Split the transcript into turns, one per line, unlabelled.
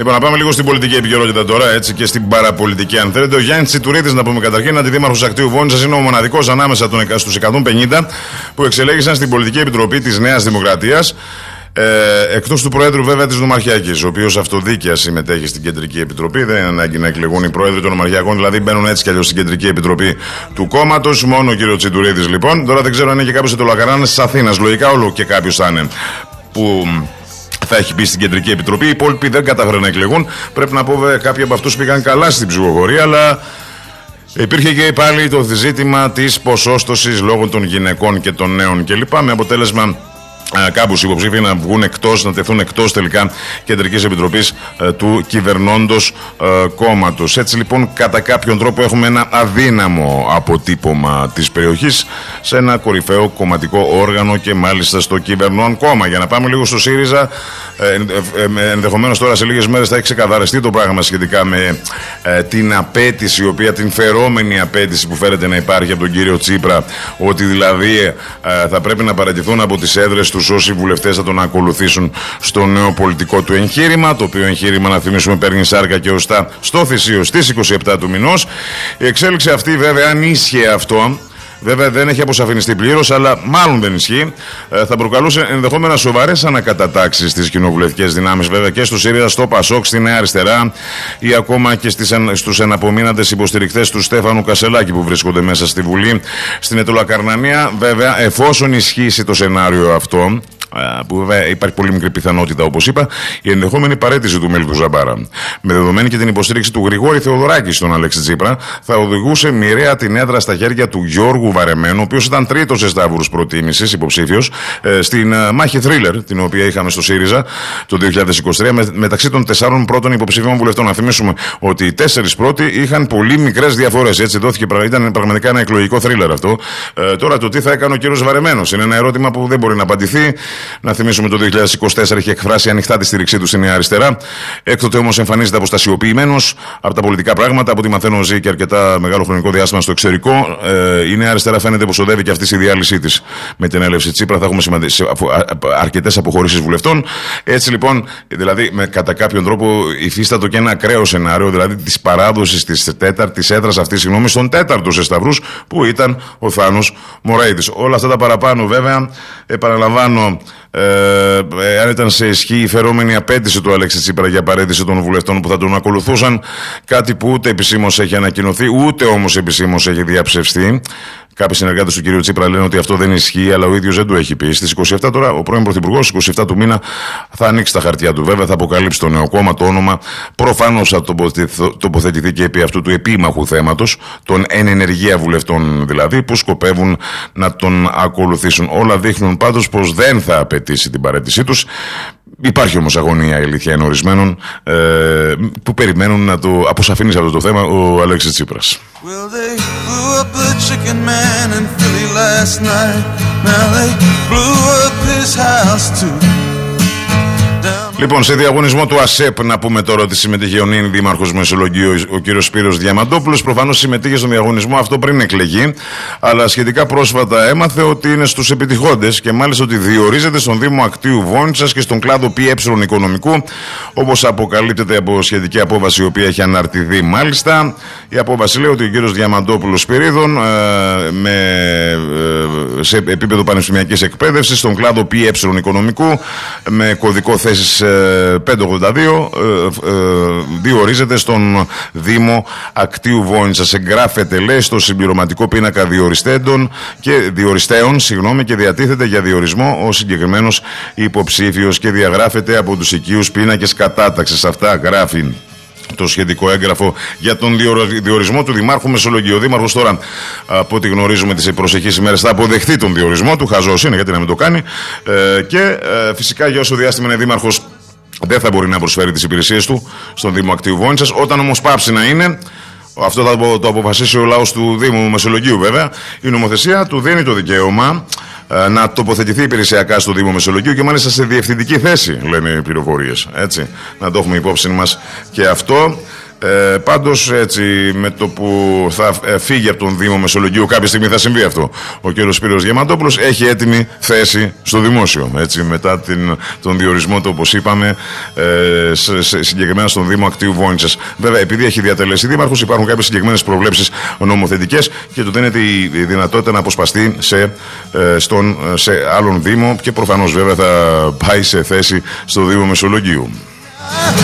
Λοιπόν, να πάμε λίγο στην πολιτική επικαιρότητα τώρα, έτσι, και στην παραπολιτική, αν θέλετε. Ο Γιάννης Τσιτουρίδης, να πούμε καταρχήν, αντιδήμαρχος Ακτίου Βόνισσας, είναι ο μοναδικός ανάμεσα στους 150 που εξελέγησαν στην Πολιτική Επιτροπή της Νέας Δημοκρατίας. Εκτός του Προέδρου, βέβαια, της Νομαρχιακής, ο οποίος αυτοδίκαια συμμετέχει στην Κεντρική Επιτροπή. Δεν είναι ανάγκη να εκλεγούν οι πρόεδροι των Νομαρχιακών, δηλαδή μπαίνουν έτσι κι αλλιώς στην Κεντρική Επιτροπή του κόμματος. Μόνο ο κύριος Τσιτουρίδης, λοιπόν. Τώρα δεν ξέρω αν είναι και κάποιος ετωλακαράνας της Αθήνας. Λογικά όλο και κάποιος θα είναι που θα έχει μπει στην Κεντρική Επιτροπή. Οι υπόλοιποι δεν κατάφεραν να εκλεγούν. Πρέπει να πω, βέβαια, κάποιοι από αυτούς πήγαν καλά στην ψηφοφορία, αλλά υπήρχε και πάλι το ζήτημα της ποσόστοσης λόγω των γυναικών και των νέων κλπ. Με αποτέλεσμα κάποιους υποψήφοι να βγουν εκτός, να τεθούν εκτός τελικά Κεντρικής Επιτροπής του κυβερνώντος κόμματος. Έτσι, λοιπόν, κατά κάποιον τρόπο έχουμε ένα αδύναμο αποτύπωμα της περιοχής σε ένα κορυφαίο κομματικό όργανο και μάλιστα στο κυβερνών κόμμα. Για να πάμε λίγο στο ΣΥΡΙΖΑ, ενδεχομένως τώρα σε λίγες μέρες θα έχει ξεκαθαριστεί το πράγμα σχετικά με την απέτηση, η οποία, την φερόμενη απέτηση που φέρεται να υπάρχει από τον κύριο Τσίπρα, ότι δηλαδή θα πρέπει να παραιτηθούν από τις έδρες τους όσοι βουλευτές θα τον ακολουθήσουν στο νέο πολιτικό του εγχείρημα, το οποίο εγχείρημα, να θυμίσουμε, παίρνει σάρκα και οστά στο Θησίο στις 27 του μηνός. Η εξέλιξη αυτή, βέβαια, αν ίσχυε αυτό, βέβαια δεν έχει αποσαφινιστεί πλήρως, αλλά μάλλον δεν ισχύει, θα προκαλούσε ενδεχόμενα σοβαρές ανακατατάξεις στις κοινοβουλευτικές δυνάμεις, βέβαια, και στο ΣΥΡΙΖΑ, στο ΠΑΣΟΚ, στη Νέα Αριστερά ή ακόμα και στους εναπομείναντες υποστηρικτές του Στέφανου Κασελάκη που βρίσκονται μέσα στη Βουλή. Στην Ετωλακαρνανία, βέβαια, εφόσον ισχύσει το σενάριο αυτό, που βέβαια υπάρχει πολύ μικρή πιθανότητα, όπως είπα, η ενδεχόμενη παραίτηση του Μέλου του Ζαμπάρα, με δεδομένη και την υποστήριξη του Γρηγόρη Θεοδωράκη στον Αλέξη Τσίπρα, θα οδηγούσε μοιραία την έδρα στα χέρια του Γιώργου Βαρεμένου, ο οποίος ήταν τρίτος σε σταύρους προτίμησης υποψήφιος στην μάχη θρίλερ, την οποία είχαμε στο ΣΥΡΙΖΑ το 2023, μεταξύ των 4 πρώτων υποψηφίων βουλευτών. Να θυμίσουμε ότι οι 4 πρώτοι είχαν πολύ μικρές διαφορές. Έτσι ήταν πραγματικά ένα εκλογικό θρίλερ αυτό. Τώρα, το τι θα έκανε ο κύριος Βαρεμένος είναι ένα ερώτημα που δεν μπορεί να απαντηθεί. Να θυμίσουμε το 2024 είχε εκφράσει ανοιχτά τη στήριξή του στη Νέα Αριστερά. Έκτοτε όμως εμφανίζεται αποστασιοποιημένος από τα πολιτικά πράγματα. Από ό,τι μαθαίνω, ζει και αρκετά μεγάλο χρονικό διάστημα στο εξωτερικό. Η Νέα Αριστερά φαίνεται πως οδεύει και αυτή στη διάλυσή της. Με την έλευση Τσίπρα θα έχουμε αρκετές αποχωρήσεις βουλευτών. Έτσι, λοιπόν, δηλαδή, κατά κάποιον τρόπο υφίστατο και ένα ακραίο σενάριο, δηλαδή της παράδοσης της έδρας αυτής, στον 4ο σε σταυρούς, που ήταν ο Θάνος Μωραΐτης. Όλα αυτά τα παραπάνω, βέβαια, επαναλαμβάνω, αν ήταν σε ισχύ η φερόμενη απέτηση του Αλέξη Τσίπρα για παραίτηση των βουλευτών που θα τον ακολουθούσαν, κάτι που ούτε επισήμως έχει ανακοινωθεί, ούτε όμως επισήμως έχει διαψευστεί. Κάποιοι συνεργάτες του κ. Τσίπρα λένε ότι αυτό δεν ισχύει, αλλά ο ίδιος δεν το έχει πει. Στις 27 τώρα, ο πρώην Πρωθυπουργός, 27 του μήνα, θα ανοίξει τα χαρτιά του. Βέβαια, θα αποκαλύψει το νέο κόμμα, το όνομα. Προφανώς θα τοποθετηθεί και επί αυτού του επίμαχου θέματος, των εν ενεργεία βουλευτών δηλαδή, που σκοπεύουν να τον ακολουθήσουν. Όλα δείχνουν πάντως πως δεν θα απαιτήσει την παραίτησή τους. Υπάρχει όμως αγωνία, η αλήθεια είναι, ορισμένων που περιμένουν να το αποσαφηνίσει αυτό το θέμα ο Αλέξης Τσίπρας.
Well, they blew up the chicken man in Philly last night. Now they blew up his house too.
Λοιπόν, σε διαγωνισμό του ΑΣΕΠ, να πούμε τώρα ότι συμμετείχε ο νυν δήμαρχος Μεσολογγίου, ο κύριος Σπύρος Διαμαντόπουλος. Προφανώς συμμετείχε στον διαγωνισμό αυτό πριν εκλεγεί, αλλά σχετικά πρόσφατα έμαθε ότι είναι στους επιτυχόντες και μάλιστα ότι διορίζεται στον Δήμο Ακτίου Βόνισσας και στον κλάδο ΠΕ Οικονομικού, όπως αποκαλύπτεται από σχετική απόβαση η οποία έχει αναρτηθεί. Μάλιστα, η απόβαση λέει ότι ο κύριος Διαμαντόπουλος Σπυρίδων, σε επίπεδο πανεπιστημιακής εκπαίδευσης, στον κλάδο ΠΕ Οικονομικού, με κωδικό θέσης 582, διορίζεται στον Δήμο Ακτίου Βόνισσας. Εγγράφεται, λέει, στο συμπληρωματικό πίνακα διοριστέων και διατίθεται για διορισμό ο συγκεκριμένος υποψήφιος και διαγράφεται από τους οικείους πίνακες κατάταξης. Αυτά γράφει το σχετικό έγγραφο για τον διορισμό του Δημάρχου Μεσολογγίου. Ο Δήμαρχος τώρα, από ό,τι γνωρίζουμε, τις προσεχείς ημέρες θα αποδεχθεί τον διορισμό του. Χαζός είναι, γιατί να μην το κάνει. Και φυσικά για όσο διάστημα είναι δήμαρχος, δεν θα μπορεί να προσφέρει τις υπηρεσίες του στον Δήμο Ακτίου Βόνισσας. Όταν όμως πάψει να είναι, αυτό θα το αποφασίσει ο λαός του Δήμου Μεσολογγίου, βέβαια, η νομοθεσία του δίνει το δικαίωμα να τοποθετηθεί υπηρεσιακά στο Δήμο Μεσολογγίου και μάλιστα σε διευθυντική θέση, λένε οι πληροφορίες. Έτσι, να το έχουμε υπόψη μας και αυτό. Πάντως έτσι με το που θα φύγει από τον Δήμο Μεσολογγίου, κάποια στιγμή θα συμβεί αυτό, ο κ. Σπύρος Διαμαντόπουλος έχει έτοιμη θέση στο δημόσιο, έτσι, μετά τον διορισμό του, όπως είπαμε, συγκεκριμένα στον Δήμο Ακτίου Βόνιτσας. Βέβαια, επειδή έχει διατελέσει δήμαρχος, υπάρχουν κάποιες συγκεκριμένες προβλέψεις νομοθετικές και του δίνεται η δυνατότητα να αποσπαστεί σε άλλον Δήμο και προφανώς βέβαια θα πάει σε θέση στο Δήμο Μεσολογγίου.